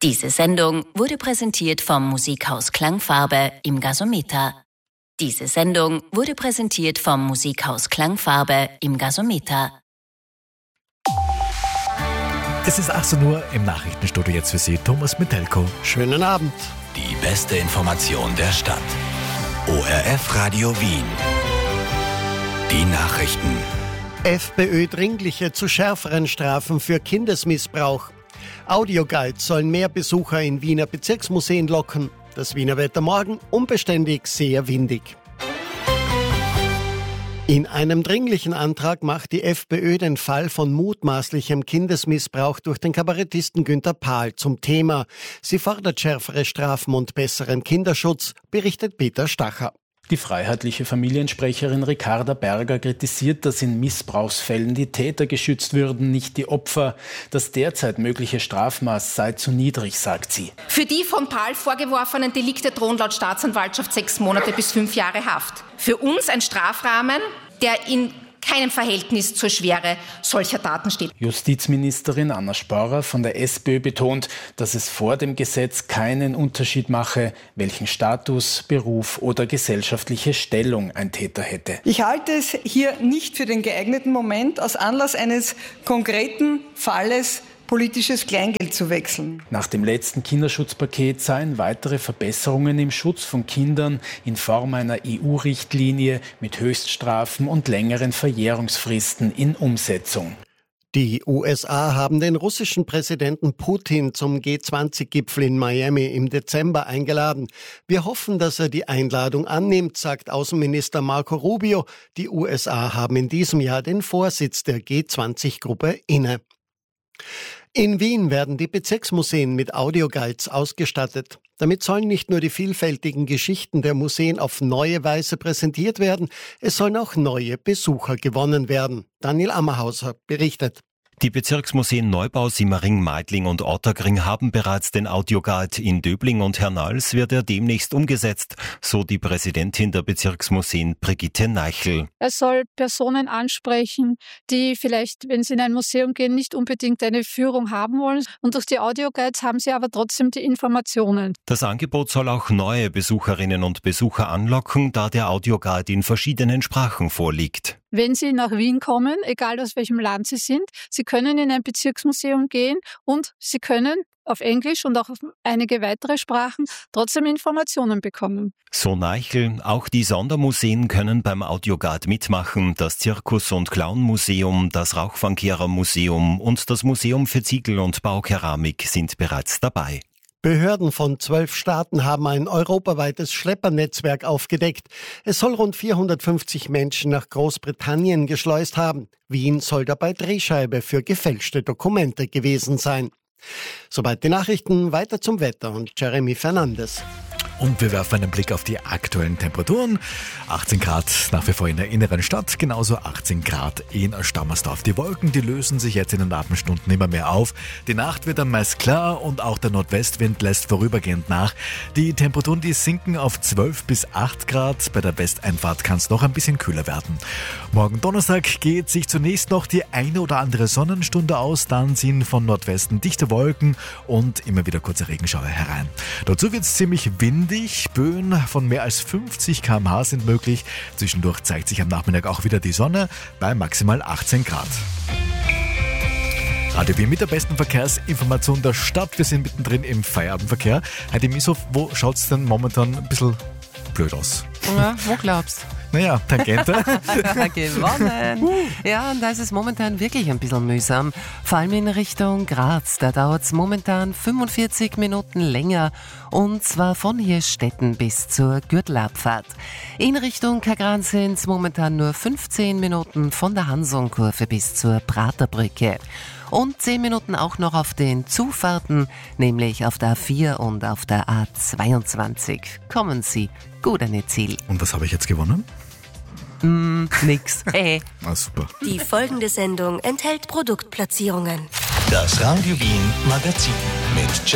Diese Sendung wurde präsentiert vom Musikhaus Klangfarbe im Gasometer. Diese Sendung wurde präsentiert vom Musikhaus Klangfarbe im Gasometer. Es ist 18 Uhr im Nachrichtenstudio, jetzt für Sie Thomas Metelko. Schönen Abend. Die beste Information der Stadt. ORF Radio Wien. Die Nachrichten. FPÖ Dringliche zu schärferen Strafen für Kindesmissbrauch. Audioguides sollen mehr Besucher in Wiener Bezirksmuseen locken. Das Wiener Wetter morgen unbeständig, sehr windig. In einem dringlichen Antrag macht die FPÖ den Fall von mutmaßlichem Kindesmissbrauch durch den Kabarettisten Günther Pahl zum Thema. Sie fordert schärfere Strafen und besseren Kinderschutz, berichtet Peter Stacher. Die freiheitliche Familiensprecherin Ricarda Berger kritisiert, dass in Missbrauchsfällen die Täter geschützt würden, nicht die Opfer. Das derzeit mögliche Strafmaß sei zu niedrig, sagt sie. Für die von Pahl vorgeworfenen Delikte drohen laut Staatsanwaltschaft 6 Monate bis 5 Jahre Haft. Für uns ein Strafrahmen, der in keinem Verhältnis zur Schwere solcher Taten steht. Justizministerin Anna Spaurer von der SPÖ betont, dass es vor dem Gesetz keinen Unterschied mache, welchen Status, Beruf oder gesellschaftliche Stellung ein Täter hätte. Ich halte es hier nicht für den geeigneten Moment, aus Anlass eines konkreten Falles politisches Kleingeld zu wechseln. Nach dem letzten Kinderschutzpaket seien weitere Verbesserungen im Schutz von Kindern in Form einer EU-Richtlinie mit Höchststrafen und längeren Verjährungsfristen in Umsetzung. Die USA haben den russischen Präsidenten Putin zum G20-Gipfel in Miami im Dezember eingeladen. Wir hoffen, dass er die Einladung annimmt, sagt Außenminister Marco Rubio. Die USA haben in diesem Jahr den Vorsitz der G20-Gruppe inne. In Wien werden die Bezirksmuseen mit Audioguides ausgestattet. Damit sollen nicht nur die vielfältigen Geschichten der Museen auf neue Weise präsentiert werden, es sollen auch neue Besucher gewonnen werden. Daniel Ammerhauser berichtet. Die Bezirksmuseen Neubau, Simmering, Meidling und Ottakring haben bereits den Audioguide. In Döbling und Hernals wird er demnächst umgesetzt, so die Präsidentin der Bezirksmuseen Brigitte Neichel. Er soll Personen ansprechen, die vielleicht, wenn sie in ein Museum gehen, nicht unbedingt eine Führung haben wollen. Und durch die Audioguides haben sie aber trotzdem die Informationen. Das Angebot soll auch neue Besucherinnen und Besucher anlocken, da der Audioguide in verschiedenen Sprachen vorliegt. Wenn Sie nach Wien kommen, egal aus welchem Land Sie sind, Sie können in ein Bezirksmuseum gehen und Sie können auf Englisch und auch auf einige weitere Sprachen trotzdem Informationen bekommen. So Neichel, auch die Sondermuseen können beim Audioguide mitmachen. Das Zirkus- und Clownmuseum, das Rauchfangkehrer-Museum und das Museum für Ziegel- und Baukeramik sind bereits dabei. Behörden von 12 Staaten haben ein europaweites Schleppernetzwerk aufgedeckt. Es soll rund 450 Menschen nach Großbritannien geschleust haben. Wien soll dabei Drehscheibe für gefälschte Dokumente gewesen sein. Soweit die Nachrichten, weiter zum Wetter und Jeremy Fernandes. Und wir werfen einen Blick auf die aktuellen Temperaturen. 18 Grad nach wie vor in der inneren Stadt, genauso 18 Grad in Stammersdorf. Die Wolken, die lösen sich jetzt in den Abendstunden immer mehr auf. Die Nacht wird dann meist klar und auch der Nordwestwind lässt vorübergehend nach. Die Temperaturen, die sinken auf 12 bis 8 Grad. Bei der Westeinfahrt kann es noch ein bisschen kühler werden. Morgen Donnerstag geht sich zunächst noch die eine oder andere Sonnenstunde aus. Dann ziehen von Nordwesten dichte Wolken und immer wieder kurze Regenschauer herein. Dazu wird es ziemlich windig. Böen von mehr als 50 km/h sind möglich. Zwischendurch zeigt sich am Nachmittag auch wieder die Sonne bei maximal 18 Grad. Radio Wien mit der besten Verkehrsinformation der Stadt. Wir sind mittendrin im Feierabendverkehr. Heidi Misow, wo schaut es denn momentan ein bisschen blöd aus? Ja, wo glaubst du? Naja, Tangente. Gewonnen. Ja, und da ist es momentan wirklich ein bisschen mühsam. Vor allem in Richtung Graz. Da dauert es momentan 45 Minuten länger. Und zwar von Hirstetten bis zur Gürtelabfahrt. In Richtung Kagran sind es momentan nur 15 Minuten von der Hansonkurve bis zur Praterbrücke. Und 10 Minuten auch noch auf den Zufahrten, nämlich auf der A4 und auf der A22. Kommen Sie gut an Ihr Ziel. Und was habe ich jetzt gewonnen? Nix. Ah, super. Die folgende Sendung enthält Produktplatzierungen. Das Radio Wien Magazin mit